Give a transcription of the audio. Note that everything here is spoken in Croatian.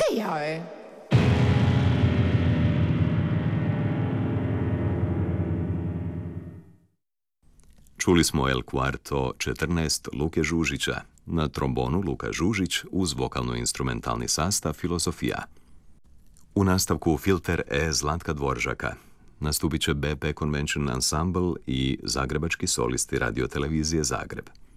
Theo! Čuli smo El Quarto 14 Luke Žužića, na trombonu Luka Žužić uz vokalno-instrumentalni sastav Filozofija. U nastavku Filter E Zlatka Dvoržaka nastupit će BP Convention Ensemble i zagrebački solisti radiotelevizije Zagreb.